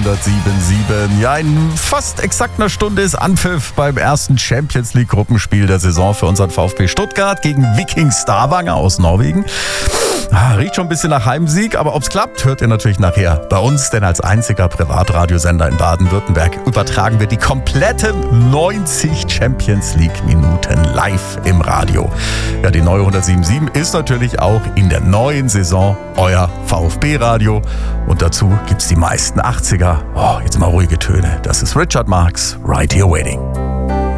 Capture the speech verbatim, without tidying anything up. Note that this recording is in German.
hundertsieben Komma sieben. Ja, in fast exakt einer Stunde ist Anpfiff beim ersten Champions League Gruppenspiel der Saison für unseren VfB Stuttgart gegen Viking Stavanger aus Norwegen. Ah, riecht schon ein bisschen nach Heimsieg, aber ob's klappt, hört ihr natürlich nachher bei uns, denn als einziger Privatradiosender in Baden-Württemberg übertragen wir die kompletten neunzig Champions League Minuten live im Radio. Ja, die neue hundertsieben Komma sieben ist natürlich auch in der neuen Saison euer VfB-Radio und dazu gibt's die meisten achtziger. Oh, jetzt mal ruhige Töne. Das ist Richard Marx, Right Here Waiting.